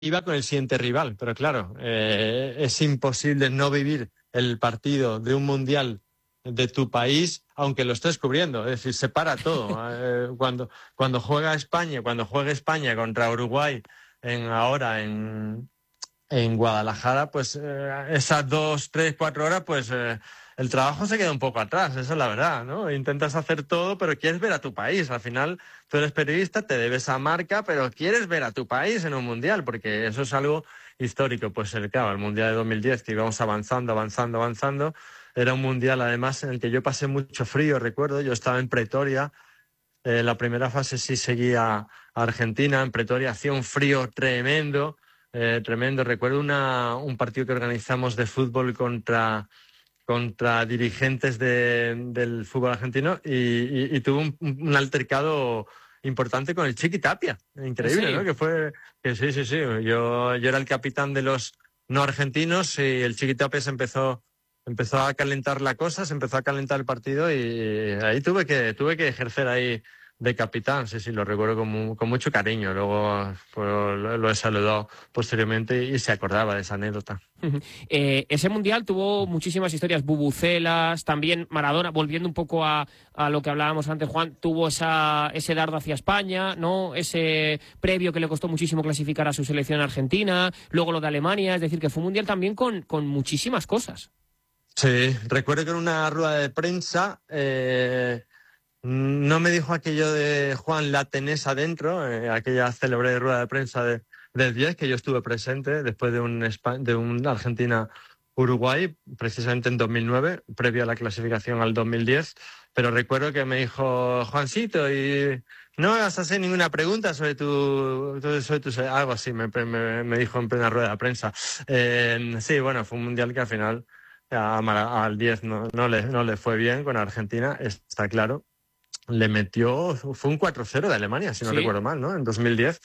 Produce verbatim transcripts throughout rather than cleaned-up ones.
iba con el siguiente rival, pero claro, eh, es imposible no vivir el partido de un mundial de tu país, aunque lo estés cubriendo, es decir, se para todo. Eh, cuando, cuando juega España, cuando juega España contra Uruguay en, ahora en, en Guadalajara, pues eh, esas dos, tres, cuatro horas, pues eh, el trabajo se queda un poco atrás, esa es la verdad, ¿no? Intentas hacer todo, pero quieres ver a tu país. Al final, tú eres periodista, te debes a marca, pero quieres ver a tu país en un mundial, porque eso es algo histórico. Pues el, claro, el mundial de dos mil diez, que íbamos avanzando, avanzando, avanzando, era un mundial además en el que yo pasé mucho frío, recuerdo, yo estaba en Pretoria. Eh, la primera fase sí seguía a Argentina, en Pretoria hacía un frío tremendo, eh, tremendo. Recuerdo una, un partido que organizamos de fútbol contra, contra dirigentes de, del fútbol argentino y, y, y tuve un, un altercado importante con el Chiqui Tapia. Increíble, ¿no? Que fue, que sí, sí, sí. Yo, yo era el capitán de los no argentinos y el Chiqui Tapia se empezó... Empezó a calentar la cosa, se empezó a calentar el partido y ahí tuve que tuve que ejercer ahí de capitán. Sí, sí, lo recuerdo con, mu- con mucho cariño. Luego pues, lo, lo he saludado posteriormente y se acordaba de esa anécdota. Eh, ese mundial tuvo muchísimas historias, bubucelas, también Maradona, volviendo un poco a, a lo que hablábamos antes, Juan, tuvo esa, ese dardo hacia España, ¿no? Ese previo que le costó muchísimo clasificar a su selección argentina, luego lo de Alemania, es decir, que fue un mundial también con, con muchísimas cosas. Sí, recuerdo que en una rueda de prensa eh, no me dijo aquello de Juan, la tenés adentro, eh, aquella célebre rueda de prensa de, del diez, que yo estuve presente después de un, Espa- de un Argentina-Uruguay, precisamente en dos mil nueve, previo a la clasificación al dos mil diez, pero recuerdo que me dijo, Juancito, y no me vas a hacer ninguna pregunta sobre tu... Sobre tu algo así, me, me, me dijo en plena rueda de prensa. Eh, sí, bueno, fue un mundial que al final... A Mara- al diez no, no, le, no le fue bien con Argentina, está claro. Le metió, fue un cuatro cero de Alemania, si no Sí. recuerdo mal, ¿no? En dos mil diez.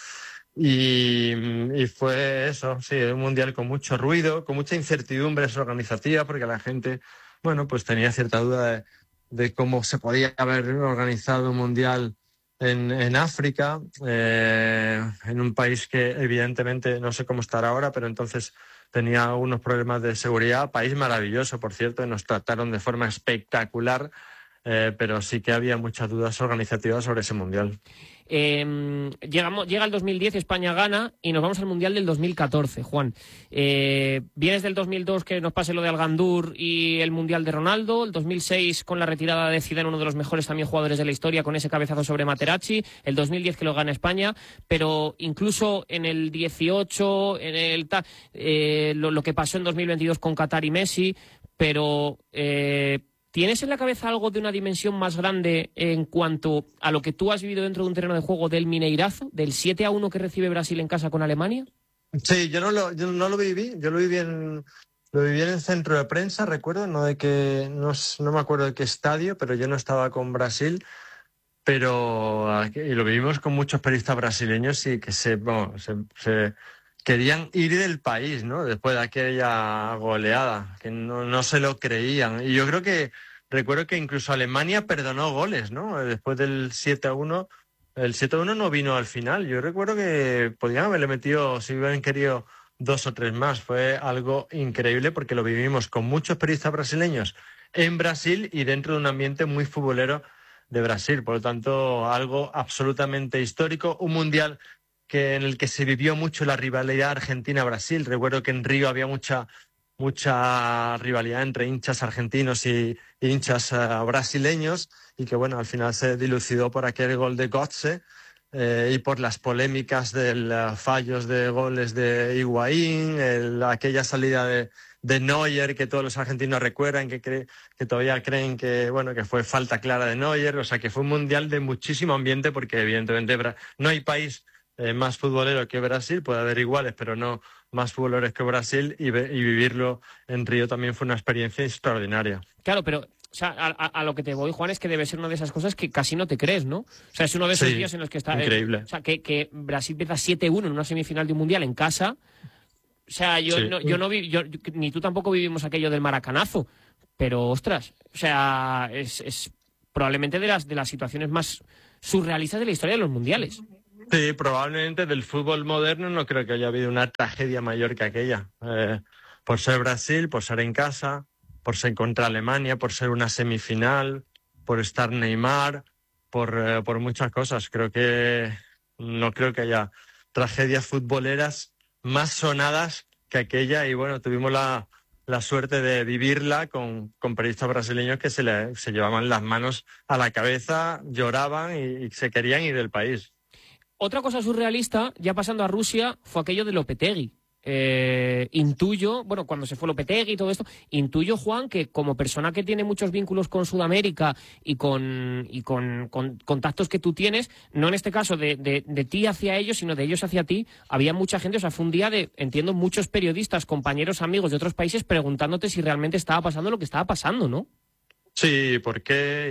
Y, y fue eso, sí, un mundial con mucho ruido, con mucha incertidumbre organizativa, porque la gente, bueno, pues tenía cierta duda de, de cómo se podía haber organizado un mundial en, en África, eh, en un país que evidentemente no sé cómo estará ahora, pero entonces tenía unos problemas de seguridad. País maravilloso, por cierto, y nos trataron de forma espectacular, eh, pero sí que había muchas dudas organizativas sobre ese mundial. Eh, llegamos, llega el dos mil diez, España gana y nos vamos al Mundial del dos mil catorce, Juan. Eh, vienes del dos mil dos, que nos pase lo de Algandur y el Mundial de Ronaldo, el dos mil seis con la retirada de Zidane, uno de los mejores también jugadores de la historia, con ese cabezazo sobre Materazzi, el dos mil diez que lo gana España, pero incluso en el dieciocho, en el eh, lo, lo que pasó en dos mil veintidós con Qatar y Messi, pero... Eh, ¿Tienes en la cabeza algo de una dimensión más grande en cuanto a lo que tú has vivido dentro de un terreno de juego del Mineirazo, del siete a uno que recibe Brasil en casa con Alemania? Sí, yo no lo, yo no lo viví, yo lo viví en, lo viví en el centro de prensa, recuerdo, no de que, no, no me acuerdo de qué estadio, pero yo no estaba con Brasil, pero y lo vivimos con muchos periodistas brasileños y que se, bueno, se, se querían ir del país, ¿no? Después de aquella goleada, que no, no se lo creían. Y yo creo que, recuerdo que incluso Alemania perdonó goles, ¿no? Después del siete a uno, el siete a uno no vino al final. Yo recuerdo que podían haberle metido, si hubieran querido, dos o tres más. Fue algo increíble porque lo vivimos con muchos periodistas brasileños en Brasil y dentro de un ambiente muy futbolero de Brasil. Por lo tanto, algo absolutamente histórico, un mundial que en el que se vivió mucho la rivalidad Argentina-Brasil. Recuerdo que en Río había mucha mucha rivalidad entre hinchas argentinos y, y hinchas uh, brasileños y que bueno, al final se dilucidó por aquel gol de Götze eh, y por las polémicas de los fallos de goles de Higuaín, el, aquella salida de, de Neuer que todos los argentinos recuerdan, que, cre, que todavía creen que bueno, que fue falta clara de Neuer. O sea que fue un mundial de muchísimo ambiente porque evidentemente no hay país Eh, más futbolero que Brasil, puede haber iguales, pero no más futboleros que Brasil, y, ve, y vivirlo en Río también fue una experiencia extraordinaria. Claro, pero o sea, a, a, a lo que te voy, Juan, es que debe ser una de esas cosas que casi no te crees, ¿no? O sea, es uno de esos sí, días en los que está... Increíble. Eh, o sea, que, que Brasil empieza siete uno en una semifinal de un Mundial en casa. O sea, yo sí. no, yo no vi, yo, ni tú tampoco vivimos aquello del maracanazo, pero ostras, o sea, es, es probablemente de las, de las situaciones más surrealistas de la historia de los mundiales. Sí, probablemente del fútbol moderno no creo que haya habido una tragedia mayor que aquella. Eh, por ser Brasil, por ser en casa, por ser contra Alemania, por ser una semifinal, por estar Neymar, por, eh, por muchas cosas. Creo que no creo que haya tragedias futboleras más sonadas que aquella y bueno, tuvimos la, la suerte de vivirla con, con periodistas brasileños que se, le, se llevaban las manos a la cabeza, lloraban y, y se querían ir del país. Otra cosa surrealista, ya pasando a Rusia, fue aquello de Lopetegui. Eh, intuyo, bueno, cuando se fue Lopetegui y todo esto, intuyo, Juan, que como persona que tiene muchos vínculos con Sudamérica y con, y con, con contactos que tú tienes, no en este caso de, de, de ti hacia ellos, sino de ellos hacia ti, había mucha gente, o sea, fue un día de, entiendo, muchos periodistas, compañeros, amigos de otros países preguntándote si realmente estaba pasando lo que estaba pasando, ¿no? Sí, ¿por qué?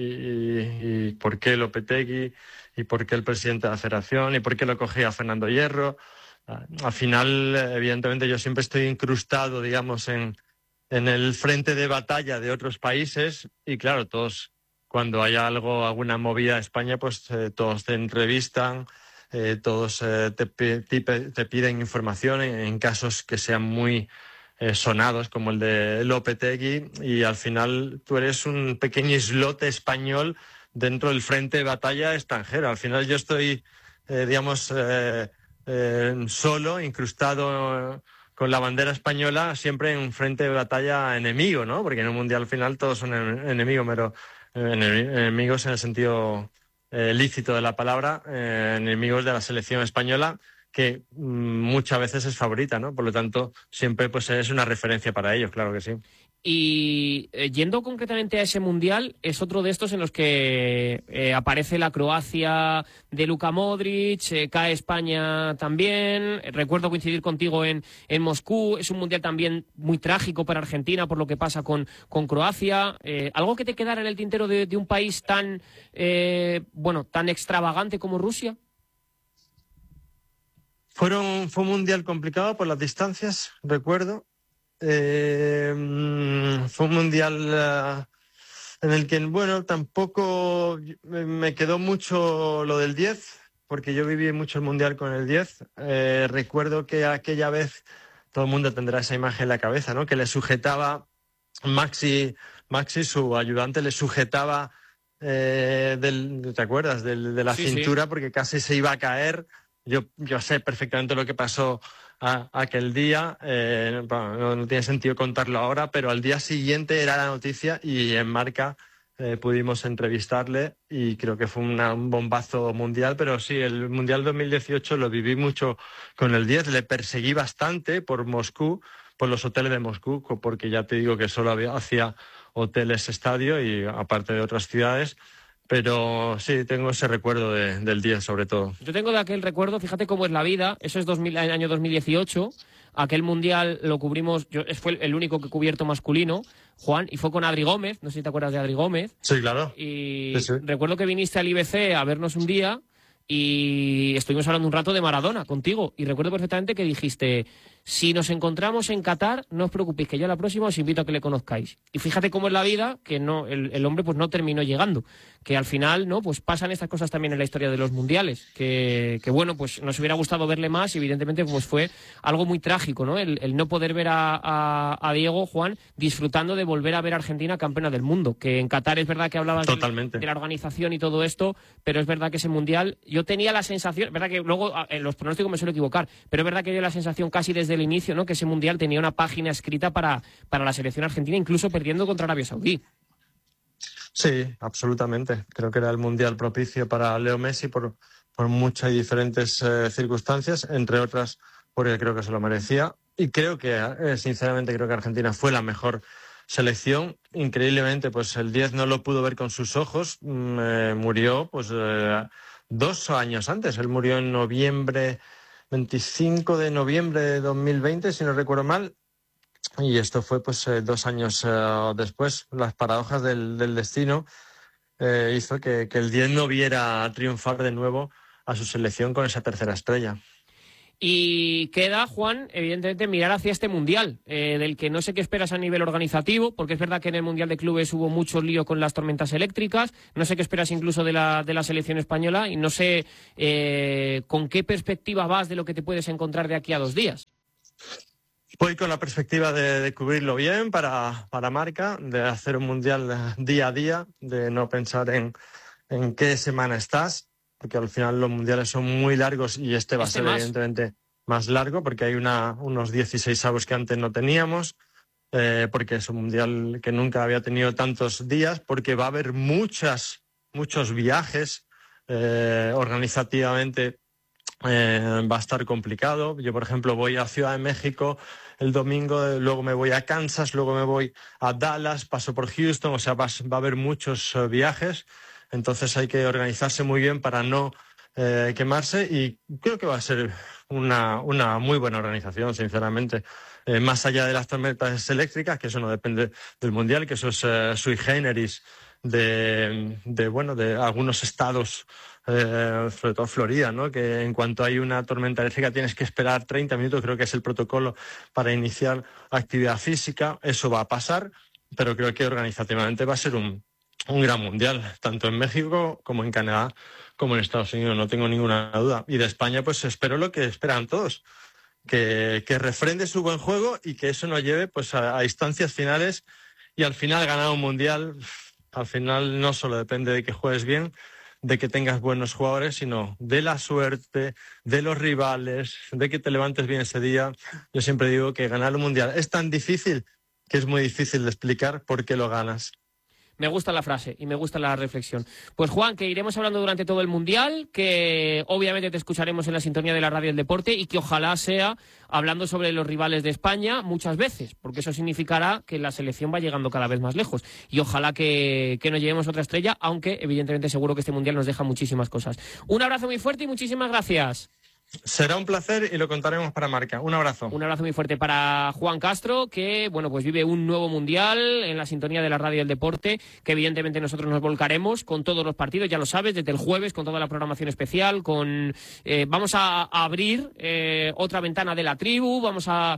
Y, y, y por qué Lopetegui, y por qué el presidente de la Federación, y por qué lo cogía Fernando Hierro. Al final, evidentemente, yo siempre estoy incrustado, digamos, en, en el frente de batalla de otros países, y claro, todos, cuando hay algo, alguna movida en España, pues eh, todos te entrevistan, eh, todos eh, te, te, te piden información en, en casos que sean muy Eh, sonados como el de Lopetegui y al final tú eres un pequeño islote español dentro del frente de batalla extranjero. Al final yo estoy, eh, digamos, eh, eh, solo, incrustado con la bandera española, siempre en un frente de batalla enemigo, ¿no? Porque en un mundial al final todos son en, enemigos, pero eh, enemigos en el sentido eh, lícito de la palabra, eh, enemigos de la selección española, que mmm, muchas veces es favorita, ¿no? Por lo tanto, siempre pues es una referencia para ellos, claro que sí. Y eh, yendo concretamente a ese mundial, es otro de estos en los que eh, aparece la Croacia de Luka Modric, eh, cae España también. Recuerdo coincidir contigo en, en Moscú. Es un mundial también muy trágico para Argentina por lo que pasa con, con Croacia. Eh, ¿Algo que te quedara en el tintero de, de un país tan, eh, bueno, tan extravagante como Rusia? Fueron, fue un mundial complicado por las distancias, recuerdo. Eh, fue un mundial uh, en el que, bueno, tampoco me quedó mucho lo del diez, porque yo viví mucho el mundial con el diez. Eh, recuerdo que aquella vez todo el mundo tendrá esa imagen en la cabeza, ¿no? Que le sujetaba Maxi, Maxi, su ayudante, le sujetaba, eh, del, ¿te acuerdas? Del, de la Sí, cintura, sí. porque casi se iba a caer. Yo, yo sé perfectamente lo que pasó a, a aquel día, eh, no, no tiene sentido contarlo ahora, pero al día siguiente era la noticia y en Marca eh, pudimos entrevistarle y creo que fue una, un bombazo mundial, pero sí, el Mundial dos mil dieciocho lo viví mucho con el diez, le perseguí bastante por Moscú, por los hoteles de Moscú, porque ya te digo que solo había, hacía hoteles estadio y aparte de otras ciudades. Pero sí, tengo ese recuerdo de, del diez sobre todo. Yo tengo de aquel recuerdo, fíjate cómo es la vida, eso es dos mil, el año dos mil dieciocho, aquel mundial lo cubrimos, yo, fue el único que he cubierto masculino, Juan, y fue con Adri Gómez, no sé si te acuerdas de Adri Gómez. Sí, claro. Y Sí, sí. recuerdo que viniste al I B C a vernos un día y estuvimos hablando un rato de Maradona contigo, y recuerdo perfectamente que dijiste: si nos encontramos en Qatar, no os preocupéis, que yo la próxima os invito a que le conozcáis. Y fíjate cómo es la vida, que no, el, el hombre pues no terminó llegando, que al final, ¿no? Pues pasan estas cosas también en la historia de los mundiales, que, que bueno, pues nos hubiera gustado verle más y evidentemente pues fue algo muy trágico, ¿no? El, el no poder ver a, a, a Diego, Juan, disfrutando de volver a ver a Argentina campeona del mundo, que en Qatar es verdad que hablabas de, de la organización y todo esto, pero es verdad que ese mundial, yo tenía la sensación, es verdad que luego en los pronósticos me suelo equivocar, pero es verdad que yo la sensación casi desde el inicio, ¿no? Que ese mundial tenía una página escrita para, para la selección argentina, incluso perdiendo contra Arabia Saudí. Sí, absolutamente. Creo que era el mundial propicio para Leo Messi por, por muchas y diferentes eh, circunstancias, entre otras porque creo que se lo merecía. Y creo que, eh, sinceramente, creo que Argentina fue la mejor selección. Increíblemente, pues el diez no lo pudo ver con sus ojos. Eh, murió, pues, eh, dos años antes. Él murió en noviembre, veinticinco de noviembre de dos mil veinte, si no recuerdo mal. Y esto fue pues eh, dos años eh, después. Las paradojas del, del destino eh, hizo que, que el diez no viera triunfar de nuevo a su selección con esa tercera estrella. Y queda, Juan, evidentemente mirar hacia este Mundial, eh, del que no sé qué esperas a nivel organizativo, porque es verdad que en el Mundial de Clubes hubo mucho lío con las tormentas eléctricas, no sé qué esperas incluso de la, de la selección española y no sé eh, con qué perspectiva vas de lo que te puedes encontrar de aquí a dos días. Voy con la perspectiva de, de cubrirlo bien para, para Marca, de hacer un Mundial día a día, de no pensar en, en qué semana estás, porque al final los mundiales son muy largos y este va este a ser más. evidentemente más largo porque hay una, unos dieciséis avos que antes no teníamos, eh, porque es un mundial que nunca había tenido tantos días, porque va a haber muchas, muchos viajes, eh, organizativamente eh, va a estar complicado. Yo, por ejemplo, voy a Ciudad de México el domingo, luego me voy a Kansas, luego me voy a Dallas, paso por Houston, o sea, va, va a haber muchos uh, viajes. Entonces hay que organizarse muy bien para no eh, quemarse y creo que va a ser una, una muy buena organización, sinceramente. Eh, más allá de las tormentas eléctricas, que eso no depende del Mundial, que eso es eh, sui generis de, de, bueno, de algunos estados, eh, sobre todo Florida, ¿no? Que en cuanto hay una tormenta eléctrica tienes que esperar treinta minutos, creo que es el protocolo para iniciar actividad física. Eso va a pasar, pero creo que organizativamente va a ser un Un gran mundial, tanto en México como en Canadá, como en Estados Unidos, no tengo ninguna duda. Y de España, pues espero lo que esperan todos, que, que refrende su buen juego y que eso nos lleve pues a, a instancias finales y al final ganar un mundial. Al final no solo depende de que juegues bien, de que tengas buenos jugadores, sino de la suerte, de los rivales, de que te levantes bien ese día. Yo siempre digo que ganar un mundial es tan difícil que es muy difícil de explicar por qué lo ganas. Me gusta la frase y me gusta la reflexión. Pues Juan, que iremos hablando durante todo el Mundial, que obviamente te escucharemos en la sintonía de la radio del deporte y que ojalá sea hablando sobre los rivales de España muchas veces, porque eso significará que la selección va llegando cada vez más lejos. Y ojalá que, que nos llevemos otra estrella, aunque evidentemente seguro que este Mundial nos deja muchísimas cosas. Un abrazo muy fuerte y muchísimas gracias. Será un placer y lo contaremos para Marca. Un abrazo. Un abrazo muy fuerte para Juan Castro, que bueno, pues vive un nuevo mundial en la sintonía de la radio del deporte, que evidentemente nosotros nos volcaremos con todos los partidos, ya lo sabes, desde el jueves, con toda la programación especial, con eh, vamos a, a abrir eh, otra ventana de la tribu, vamos a...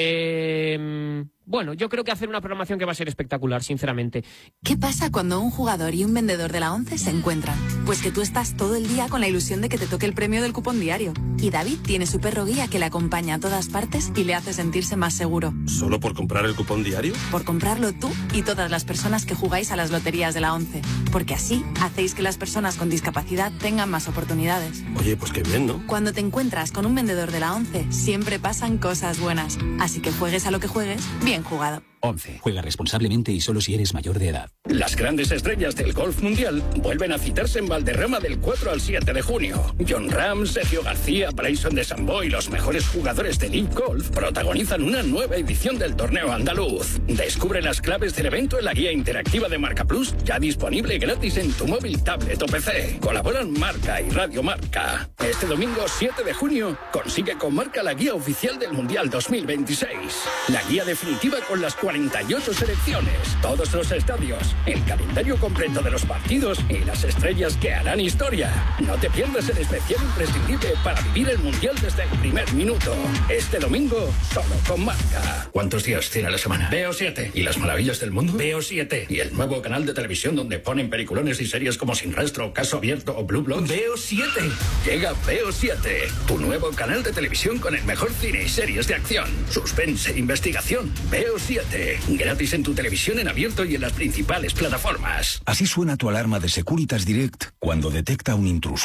Eh, Bueno, yo creo que hacer una programación que va a ser espectacular, sinceramente. ¿Qué pasa cuando un jugador y un vendedor de la ONCE se encuentran? Pues que tú estás todo el día con la ilusión de que te toque el premio del cupón diario. Y David tiene su perro guía que le acompaña a todas partes y le hace sentirse más seguro. ¿Solo por comprar el cupón diario? Por comprarlo tú y todas las personas que jugáis a las loterías de la ONCE. Porque así hacéis que las personas con discapacidad tengan más oportunidades. Oye, pues qué bien, ¿no? Cuando te encuentras con un vendedor de la ONCE, siempre pasan cosas buenas. Así que juegues a lo que juegues, bien jugado. ONCE. Juega responsablemente y solo si eres mayor de edad. Las grandes estrellas del golf mundial vuelven a citarse en Valderrama del cuatro al siete de junio. Jon Rahm, Sergio García, Bryson DeChambeau y los mejores jugadores de Elite Golf protagonizan una nueva edición del torneo andaluz. Descubre las claves del evento en la guía interactiva de Marca Plus, ya disponible gratis en tu móvil, tablet o P C. Colaboran Marca y Radio Marca. Este domingo siete de junio consigue con Marca la guía oficial del Mundial dos mil veintiséis. La guía definitiva con las cuarenta y ocho selecciones, todos los estadios, el calendario completo de los partidos y las estrellas que harán historia. No te pierdas el especial imprescindible para vivir el Mundial desde el primer minuto. Este domingo, solo con Marca. ¿Cuántos días tiene la semana? Veo siete. ¿Y las maravillas del mundo? Veo siete. ¿Y el nuevo canal de televisión donde ponen peliculones y series como Sin Rastro, Caso Abierto o Blue Bloods? Veo siete. Llega Veo siete, tu nuevo canal de televisión con el mejor cine y series de acción, suspense e investigación. Veo siete. Gratis en tu televisión en abierto y en las principales plataformas. Así suena tu alarma de Securitas Direct cuando detecta un intruso.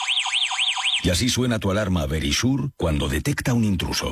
Y así suena tu alarma Verisure cuando detecta un intruso.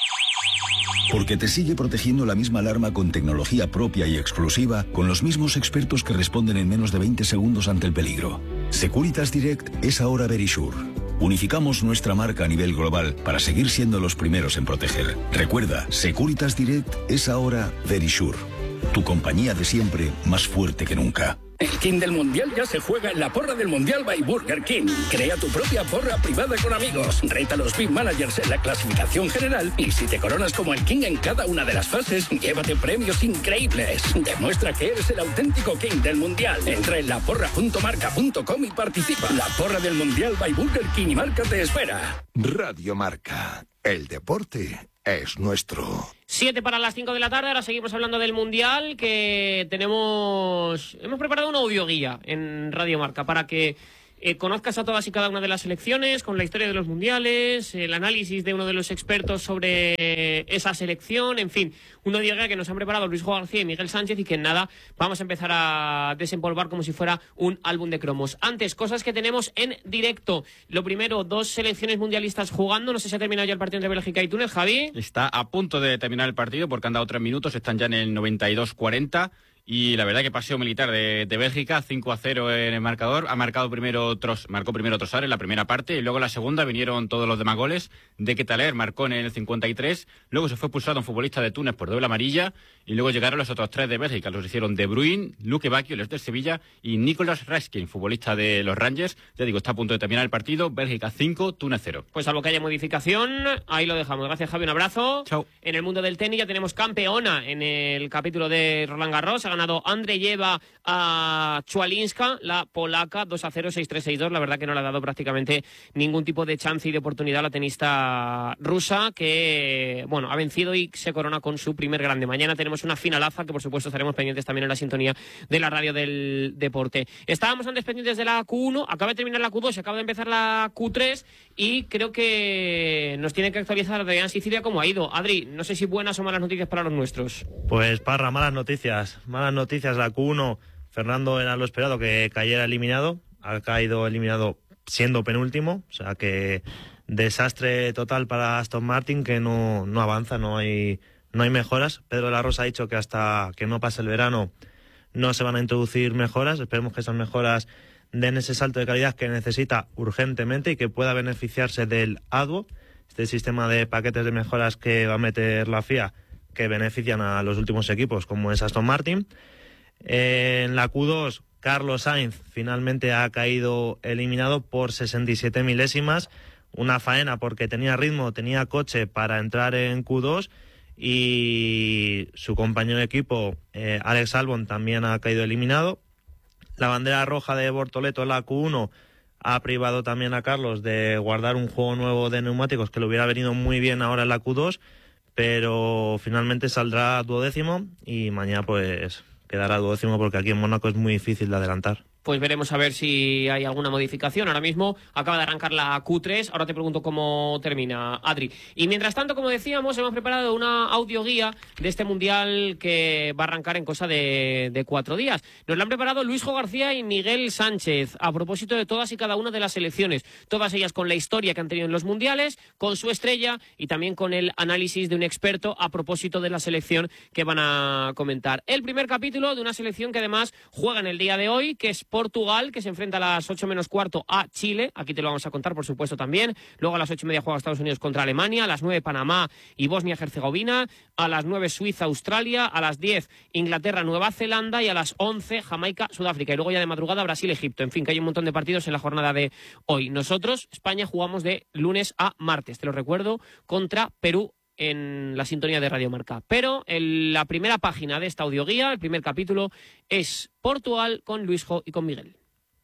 Porque te sigue protegiendo la misma alarma con tecnología propia y exclusiva, con los mismos expertos que responden en menos de veinte segundos ante el peligro. Securitas Direct es ahora Verisure. Unificamos nuestra marca a nivel global para seguir siendo los primeros en proteger. Recuerda, Securitas Direct es ahora Verisure. Tu compañía de siempre, más fuerte que nunca. El King del Mundial ya se juega en la porra del Mundial by Burger King. Crea tu propia porra privada con amigos. Reta a los Big Managers en la clasificación general y si te coronas como el King en cada una de las fases, llévate premios increíbles. Demuestra que eres el auténtico King del Mundial. Entra en la porra punto marca punto com y participa. La porra del Mundial by Burger King y Marca te espera. Radio Marca. El deporte es nuestro. Siete para las cinco de la tarde, ahora seguimos hablando del Mundial, que tenemos... Hemos preparado una audioguía en Radio Marca para que eh, conozcas a todas y cada una de las selecciones, con la historia de los Mundiales, el análisis de uno de los expertos sobre esa selección, en fin, una audioguía que nos han preparado Luisjo García y Miguel Sánchez y que en nada vamos a empezar a desempolvar como si fuera un álbum de cromos. Antes, cosas que tenemos en directo. Lo primero, dos selecciones mundialistas jugando. No sé si ha terminado ya el partido entre Bélgica y Túnez, Javi. Está a punto de terminar el partido porque han dado tres minutos, están ya en el noventa y dos cuarenta. Y la verdad que paseo militar de, de Bélgica, cinco a cero en el marcador. Ha marcado primero Tros, marcó primero Trossard en la primera parte y luego en la segunda vinieron todos los demás goles. De Ketelaere marcó en el cincuenta y tres, luego se fue expulsado un futbolista de Túnez por doble amarilla y luego llegaron los otros tres de Bélgica. Los hicieron De Bruyne, Luque Bacchio, el del Sevilla y Nicolas Raskin, futbolista de los Rangers. Ya digo, está a punto de terminar el partido. Bélgica cinco, Túnez cero. Pues salvo que haya modificación, ahí lo dejamos. Gracias, Javi, un abrazo. Chao. En el mundo del tenis ya tenemos campeona en el capítulo de Roland Garros. Ha ganado Andreyeva a Chualinska, la polaca, dos a cero, seis tres, seis dos. La verdad que no le ha dado prácticamente ningún tipo de chance y de oportunidad a la tenista rusa, que bueno, ha vencido y se corona con su primer grande. Mañana tenemos una finalaza que por supuesto estaremos pendientes también en la sintonía de la radio del deporte. Estábamos antes pendientes de la Q uno, acaba de terminar la Q dos, acaba de empezar la Q tres y creo que nos tiene que actualizar Adrián Sicilia cómo ha ido. Adri, no sé si buenas o malas noticias para los nuestros. Pues Parra, malas noticias, malas noticias. La Q uno, Fernando era lo esperado que cayera eliminado, ha caído eliminado siendo penúltimo, o sea que desastre total para Aston Martin, que no, no avanza, no hay, no hay mejoras. Pedro de la Rosa ha dicho que hasta que no pase el verano no se van a introducir mejoras. Esperemos que esas mejoras den ese salto de calidad que necesita urgentemente y que pueda beneficiarse del A D W O, este sistema de paquetes de mejoras que va a meter la F I A, que benefician a los últimos equipos como es Aston Martin. En la Q dos, Carlos Sainz finalmente ha caído eliminado por sesenta y siete milésimas, una faena porque tenía ritmo, tenía coche para entrar en Q dos y su compañero de equipo, eh, Alex Albon, también ha caído eliminado. La bandera roja de Bortoleto en la Q uno ha privado también a Carlos de guardar un juego nuevo de neumáticos que le hubiera venido muy bien ahora en la Q dos, pero finalmente saldrá duodécimo y mañana pues quedará duodécimo porque aquí en Mónaco es muy difícil de adelantar. Pues veremos a ver si hay alguna modificación. Ahora mismo acaba de arrancar la Q tres. Ahora te pregunto cómo termina, Adri. Y mientras tanto, como decíamos, hemos preparado una audioguía de este Mundial que va a arrancar en cosa de, de cuatro días. Nos la han preparado Luisjo García y Miguel Sánchez a propósito de todas y cada una de las selecciones. Todas ellas con la historia que han tenido en los Mundiales, con su estrella y también con el análisis de un experto a propósito de la selección que van a comentar. El primer capítulo de una selección que además juega en el día de hoy, que es Portugal, que se enfrenta a las ocho menos cuarto a Chile. Aquí te lo vamos a contar, por supuesto, también. Luego a las ocho y media juega Estados Unidos contra Alemania. A las nueve Panamá y Bosnia-Herzegovina. A las nueve Suiza, Australia. A las diez Inglaterra, Nueva Zelanda. Y a las once Jamaica, Sudáfrica. Y luego ya de madrugada Brasil, Egipto. En fin, que hay un montón de partidos en la jornada de hoy. Nosotros, España, jugamos de lunes a martes. Te lo recuerdo, contra Perú en la sintonía de Radio Marca. Pero en la primera página de esta audioguía, el primer capítulo, es Portugal con Luisjo y con Miguel.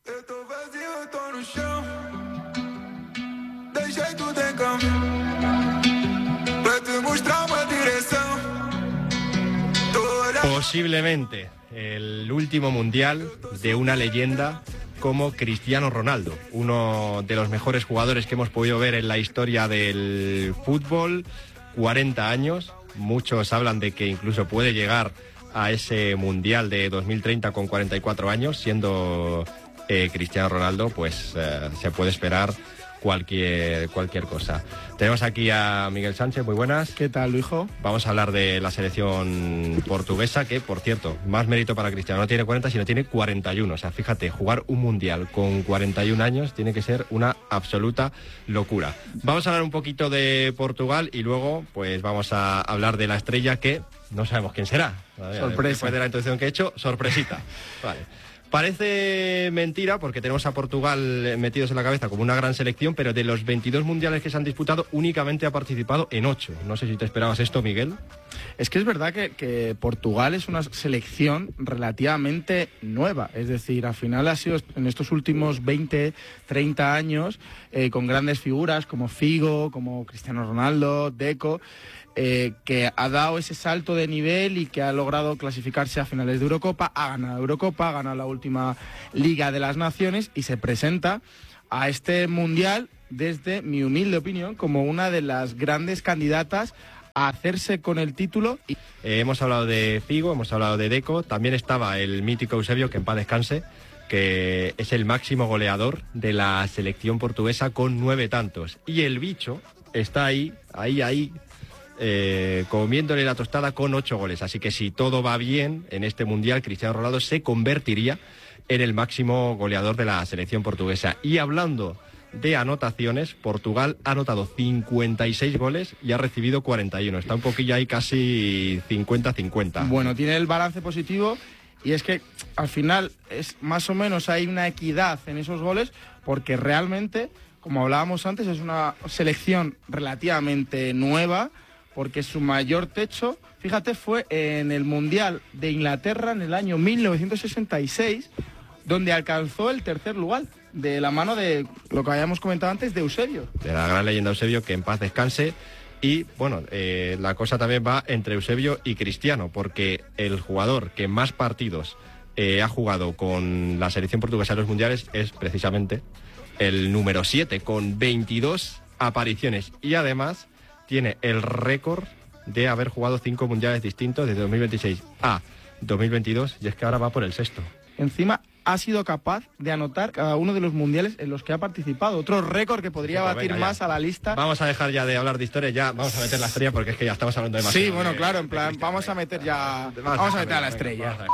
Posiblemente el último mundial de una leyenda como Cristiano Ronaldo, uno de los mejores jugadores que hemos podido ver en la historia del fútbol. cuarenta años, muchos hablan de que incluso puede llegar a ese Mundial de dos mil treinta con cuarenta y cuatro años, siendo eh, Cristiano Ronaldo, pues eh, se puede esperar cualquier cualquier cosa. Tenemos aquí a Miguel Sánchez, muy buenas. ¿Qué tal, Luisjo? Vamos a hablar de la selección portuguesa, que, por cierto, más mérito para Cristiano, no tiene cuarenta, sino tiene cuarenta y uno. O sea, fíjate, jugar un mundial con cuarenta y un años tiene que ser una absoluta locura. Vamos a hablar un poquito de Portugal y luego, pues, vamos a hablar de la estrella que no sabemos quién será. Sorpresa. Después de la introducción que he hecho, sorpresita. Vale. Parece mentira porque tenemos a Portugal metidos en la cabeza como una gran selección, pero de los veintidós mundiales que se han disputado únicamente ha participado en ocho. No sé si te esperabas esto, Miguel. Es que es verdad que, que Portugal es una selección relativamente nueva, es decir, al final ha sido en estos últimos veinte, treinta años eh, con grandes figuras como Figo, como Cristiano Ronaldo, Deco, Eh, que ha dado ese salto de nivel y que ha logrado clasificarse a finales de Eurocopa, ha ganado Eurocopa, ha ganado la última Liga de las Naciones y se presenta a este Mundial, desde mi humilde opinión, como una de las grandes candidatas a hacerse con el título. Eh, hemos hablado de Figo, hemos hablado de Deco, también estaba el mítico Eusebio, que en paz descanse, que es el máximo goleador de la selección portuguesa con nueve tantos. Y el bicho está ahí, ahí, ahí... Eh, comiéndole la tostada con ocho goles. Así que si todo va bien en este Mundial, Cristiano Ronaldo se convertiría en el máximo goleador de la selección portuguesa. Y hablando de anotaciones, Portugal ha anotado cincuenta y seis goles y ha recibido cuarenta y uno. Está un poquillo ahí casi cincuenta cincuenta. Bueno, tiene el balance positivo y es que al final es más o menos hay una equidad en esos goles, porque realmente, como hablábamos antes, es una selección relativamente nueva, porque su mayor techo, fíjate, fue en el Mundial de Inglaterra en el año mil novecientos sesenta y seis, donde alcanzó el tercer lugar, de la mano de lo que habíamos comentado antes, de Eusebio. De la gran leyenda Eusebio, que en paz descanse. Y, bueno, eh, la cosa también va entre Eusebio y Cristiano, porque el jugador que más partidos eh, ha jugado con la selección portuguesa en los mundiales es precisamente el número siete, con veintidós apariciones. Y además tiene el récord de haber jugado cinco mundiales distintos desde dos mil veintiséis a dos mil veintidós, y es que ahora va por el sexto. Encima ha sido capaz de anotar cada uno de los mundiales en los que ha participado. Otro récord que podría sí, pues batir venga, más a la lista. Vamos a dejar ya de hablar de historia, ya vamos a meter la estrella, porque es que ya estamos hablando demasiado. Sí, bueno, de, claro, en plan, vamos a meter ya... Vamos, vamos a meter a la estrella.